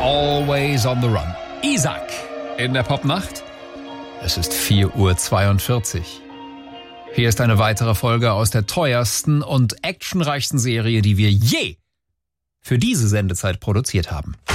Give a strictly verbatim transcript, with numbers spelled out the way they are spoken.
Always on the Run. Isaac in der Popnacht. Es ist vier Uhr zweiundvierzig. Hier ist eine weitere Folge aus der teuersten und actionreichsten Serie, die wir je für diese Sendezeit produziert haben.